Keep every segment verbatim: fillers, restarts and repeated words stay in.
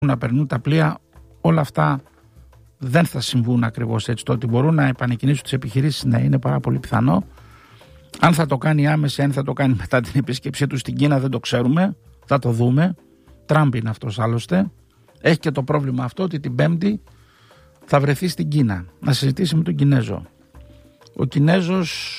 να περνούν τα πλοία, όλα αυτά δεν θα συμβούν ακριβώς έτσι. Το ότι μπορούν να επανεκκινήσουν τις επιχειρήσεις, ναι, είναι πάρα πολύ πιθανό. Αν θα το κάνει άμεσα, αν θα το κάνει μετά την επίσκεψή του στην Κίνα, δεν το ξέρουμε. Θα το δούμε. Τραμπ είναι αυτός άλλωστε. Έχει και το πρόβλημα αυτό ότι την Πέμπτη θα βρεθεί στην Κίνα να συζητήσει με τον Κινέζο. Ο Κινέζος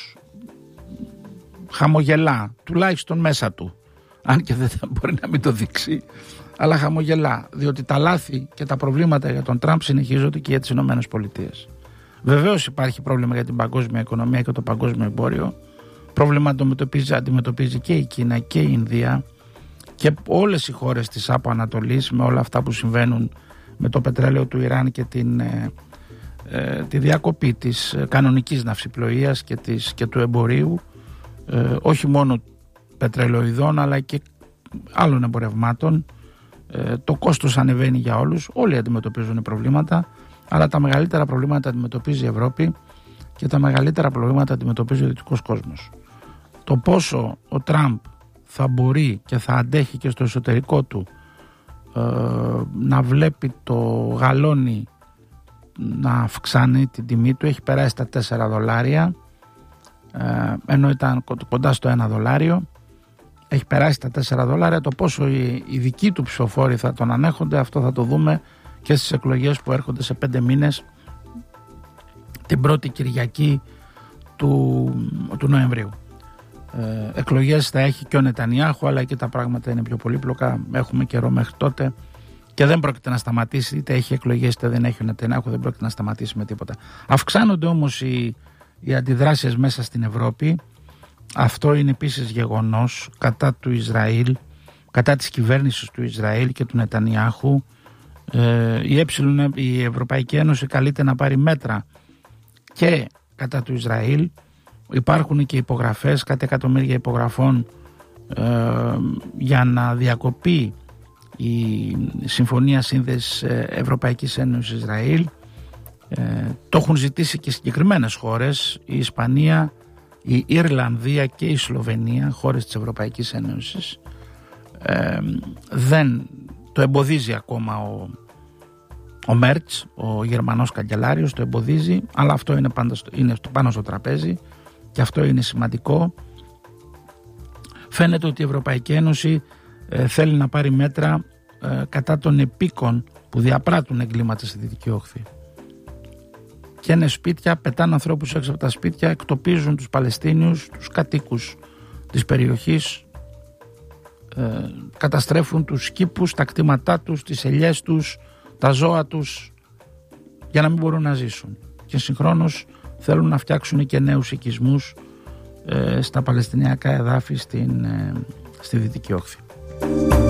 χαμογελά, τουλάχιστον μέσα του. Αν και δεν θα μπορεί να μην το δείξει, αλλά χαμογελά, διότι τα λάθη και τα προβλήματα για τον Τραμπ συνεχίζονται και για τις Ηνωμένες Πολιτείες. Βεβαίως υπάρχει πρόβλημα για την παγκόσμια οικονομία και το παγκόσμιο εμπόριο. Πρόβλημα αντιμετωπίζει, αντιμετωπίζει και η Κίνα και η Ινδία και όλες οι χώρες της Άπο Ανατολής, με όλα αυτά που συμβαίνουν με το πετρέλαιο του Ιράν και την, ε, ε, τη διακοπή της κανονικής ναυσιπλοείας και, της, και του εμπορίου, ε, όχι μόνο πετρελαιοειδών αλλά και άλλων εμπορευμάτων. Ε, το κόστος ανεβαίνει για όλους, όλοι αντιμετωπίζουν προβλήματα, αλλά τα μεγαλύτερα προβλήματα αντιμετωπίζει η Ευρώπη και τα μεγαλύτερα προβλήματα αντιμετωπίζει ο δυτικός κόσμος. Το πόσο ο Τραμπ θα μπορεί και θα αντέχει και στο εσωτερικό του ε, να βλέπει το γαλόνι να αυξάνει την τιμή του, έχει περάσει τα τέσσερα δολάρια, ε, ενώ ήταν κοντά στο ένα δολάριο, έχει περάσει τα τέσσερα δολάρια. Το πόσο οι, οι δικοί του ψηφοφόροι θα τον ανέχονται, αυτό θα το δούμε και στις εκλογές που έρχονται σε πέντε μήνες, την πρώτη Κυριακή του, του Νοεμβρίου. Ε, εκλογές θα έχει και ο Νετανιάχου, αλλά και τα πράγματα είναι πιο πολύπλοκα. Έχουμε καιρό μέχρι τότε και δεν πρόκειται να σταματήσει, είτε έχει εκλογές είτε δεν έχει ο Νετανιάχου, δεν πρόκειται να σταματήσει με τίποτα. Αυξάνονται όμως οι, οι αντιδράσεις μέσα στην Ευρώπη. Αυτό είναι επίσης γεγονός κατά του Ισραήλ, κατά της κυβέρνησης του Ισραήλ και του Νετανιάχου. Ε, η, ε, η Ευρωπαϊκή Ένωση καλείται να πάρει μέτρα και κατά του Ισραήλ. Υπάρχουν και υπογραφές, κάτι εκατομμύρια υπογραφών ε, για να διακοπεί η Συμφωνία Σύνδεσης Ευρωπαϊκής Ένωσης Ισραήλ. Ε, το έχουν ζητήσει και συγκεκριμένες χώρες, η Ισπανία, η Ιρλανδία και η Σλοβενία, χώρες της Ευρωπαϊκής Ένωσης. Ε, δεν το εμποδίζει ακόμα ο, ο Μέρτς, ο Γερμανός καγκελάριος, το εμποδίζει, αλλά αυτό είναι, πάντα στο, είναι πάνω στο τραπέζι και αυτό είναι σημαντικό. Φαίνεται ότι η Ευρωπαϊκή Ένωση ε, θέλει να πάρει μέτρα ε, κατά των επίκων που διαπράττουν εγκλήματα στη Δυτική Όχθη. Και είναι σπίτια, πετάνε ανθρώπους έξω από τα σπίτια, εκτοπίζουν τους Παλαιστίνιους, τους κατοίκους της περιοχής, ε, καταστρέφουν τους κήπους, τα κτήματά τους, τις ελιές τους, τα ζώα τους, για να μην μπορούν να ζήσουν. Και συγχρόνως θέλουν να φτιάξουν και νέους οικισμούς ε, στα Παλαιστινιακά εδάφη στην, ε, στη Δυτική Όχθη.